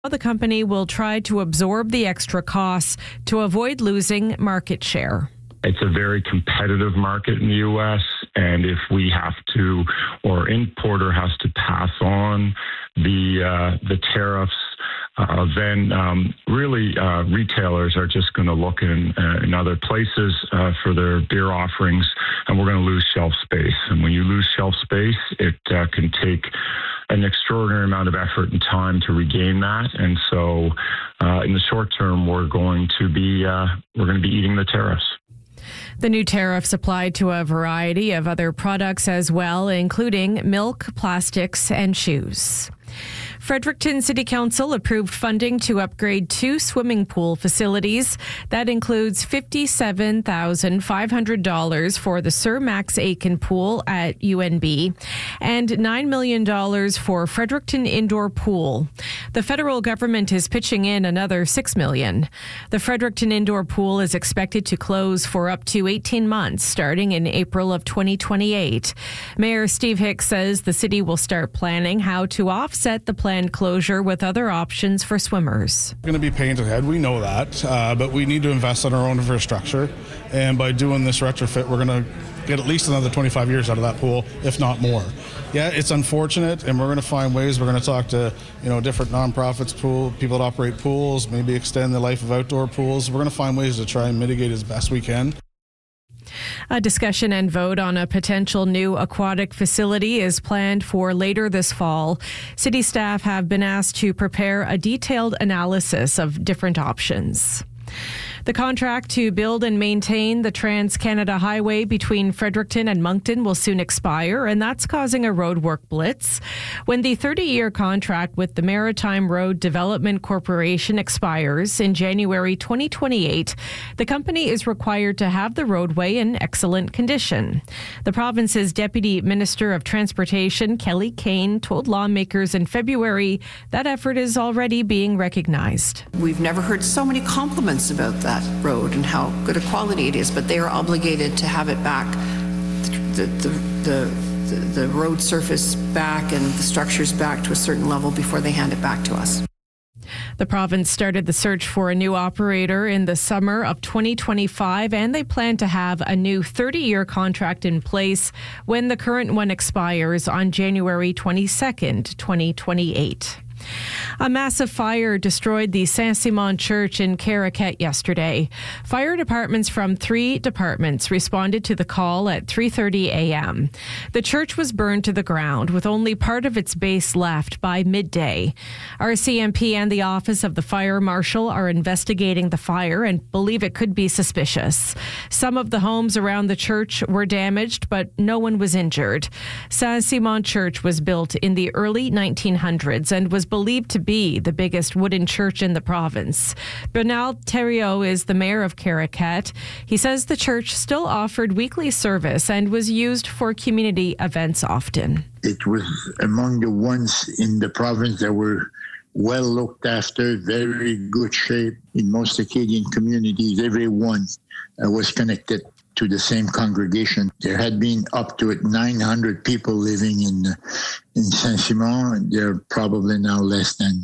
The company will try to absorb the extra costs to avoid losing market share. It's a very competitive market in the U.S., and if we have to, or importer has to pass on the tariffs, then really retailers are just going to look in other places for their beer offerings, and we're going to lose shelf space. And when you lose shelf space, it can take an extraordinary amount of effort and time to regain that. And so in the short term, we're going to be eating the tariffs. The new tariffs apply to a variety of other products as well, including milk, plastics, and shoes. Fredericton City Council approved funding to upgrade 2 swimming pool facilities. That includes $57,500 for the Sir Max Aiken Pool at UNB and $9 million for Fredericton Indoor Pool. The federal government is pitching in another $6 million. The Fredericton Indoor Pool is expected to close for up to 18 months, starting in April of 2028. Mayor Steve Hicks says the city will start planning how to offset the planned closure with other options for swimmers. Going to be paint ahead, we know that, but we need to invest in our own infrastructure, and by doing this retrofit, we're going to get at least another 25 years out of that pool, if not more. Yeah, it's unfortunate, and we're going to find ways. We're going to talk to different nonprofits, people that operate pools, maybe extend the life of outdoor pools. We're going to find ways to try and mitigate as best we can. A discussion and vote on a potential new aquatic facility is planned for later this fall. City staff have been asked to prepare a detailed analysis of different options. The contract to build and maintain the Trans-Canada Highway between Fredericton and Moncton will soon expire, and that's causing a roadwork blitz. When the 30-year contract with the Maritime Road Development Corporation expires in January 2028, the company is required to have the roadway in excellent condition. The province's Deputy Minister of Transportation, Kelly Kane, told lawmakers in February that effort is already being recognized. We've never heard so many compliments about that road and how good a quality it is, but they are obligated to have it back, the road surface back and the structures back to a certain level before they hand it back to us. The province started the search for a new operator in the summer of 2025, and they plan to have a new 30-year contract in place when the current one expires on January 22nd, 2028. A massive fire destroyed the Saint-Simon Church in Caraquet yesterday. Fire departments from 3 departments responded to the call at 3:30 a.m. The church was burned to the ground with only part of its base left by midday. RCMP and the Office of the Fire Marshal are investigating the fire and believe it could be suspicious. Some of the homes around the church were damaged, but no one was injured. Saint-Simon Church was built in the early 1900s and was believed to be the biggest wooden church in the province. Bernard Thériault is the mayor of Caraquet. He says the church still offered weekly service and was used for community events often. It was among the ones in the province that were well looked after, very good shape. In most Acadian communities, everyone was connected to the same congregation. There had been up to 900 people living in Saint-Simon. There are probably now less than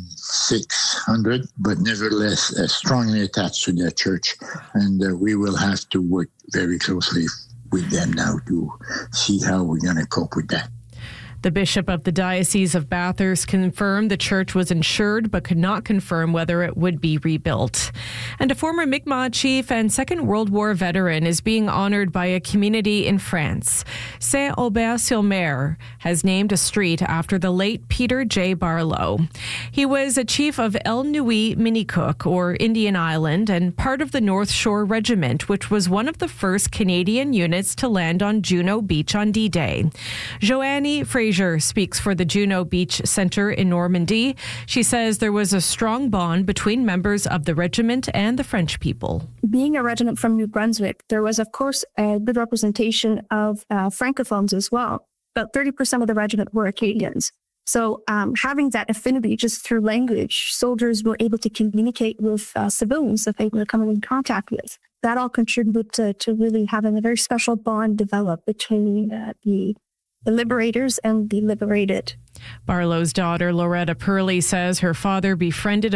600, but nevertheless strongly attached to their church. And we will have to work very closely with them now to see how we're going to cope with that. The Bishop of the Diocese of Bathurst confirmed the church was insured but could not confirm whether it would be rebuilt. And a former Mi'kmaq chief and Second World War veteran is being honored by a community in France. Saint-Aubert-sur-Mer has named a street after the late Peter J. Barlow. He was a chief of El Nui Minikook, or Indian Island, and part of the North Shore Regiment, which was one of the first Canadian units to land on Juno Beach on D-Day. Joanne Fraser speaks for the Juno Beach Centre in Normandy. She says there was a strong bond between members of the regiment and the French people. Being a regiment from New Brunswick, there was, of course, a good representation of Francophones as well. About 30% of the regiment were Acadians. So having that affinity just through language, soldiers were able to communicate with civilians that they were coming in contact with. That all contributed to really having a very special bond develop between the the liberators and the liberated. Barlow's daughter, Loretta Purley, says her father befriended